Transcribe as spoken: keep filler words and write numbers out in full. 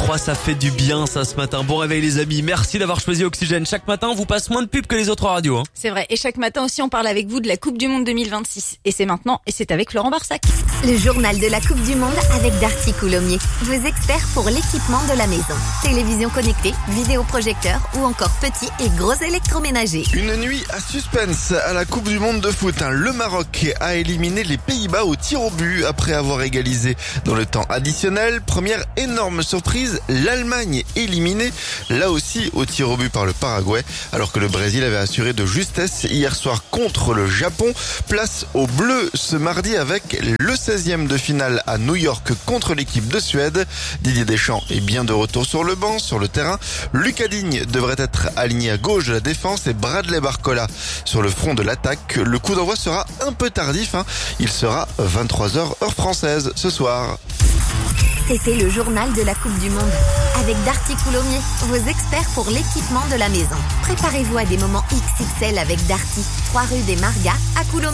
trois, ça fait du bien ça ce matin. Bon réveil les amis, merci d'avoir choisi Oxygène. Chaque matin, on vous passe moins de pubs que les autres radios. Hein. C'est vrai, et chaque matin aussi, on parle avec vous de la Coupe du Monde deux mille vingt-six. Et c'est maintenant, et c'est avec Laurent Barsac. Le journal de la Coupe du Monde avec Darty Coulommiers, vos experts pour l'équipement de la maison. Télévision connectée, vidéoprojecteur ou encore petits et gros électroménagers. Une nuit à suspense à la Coupe du Monde de foot. Le Maroc a éliminé les Pays-Bas au tir au but après avoir égalisé dans le temps additionnel. Première énorme surprise, l'Allemagne éliminée, là aussi au tir au but par le Paraguay, alors que le Brésil avait assuré de justesse hier soir contre le Japon. Place aux Bleus ce mardi avec le seizième de finale à New York contre l'équipe de Suède. Didier Deschamps est bien de retour sur le banc, sur le terrain. Lucas Digne devrait être aligné à gauche de la défense et Bradley Barcola sur le front de l'attaque. Le coup d'envoi sera un peu tardif, hein. Il sera vingt-trois heures heure française ce soir. C'était le journal de la Coupe du Monde avec Darty Coulommiers, vos experts pour l'équipement de la maison. Préparez-vous à des moments X X L avec Darty, trois rue des Margas à Coulommiers.